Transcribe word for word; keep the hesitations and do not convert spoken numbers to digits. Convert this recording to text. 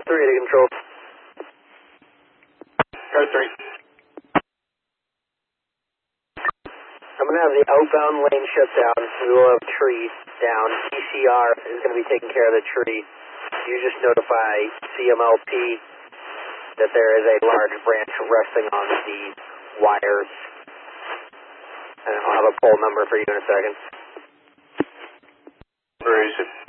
three to control. Code three. I'm going to have the outbound lane shut down. We will have tree down. E C R is going to be taking care of the tree. You just notify C M L P that there is a large branch resting on the wires. And I'll have a pole number for you in a second. Where is it?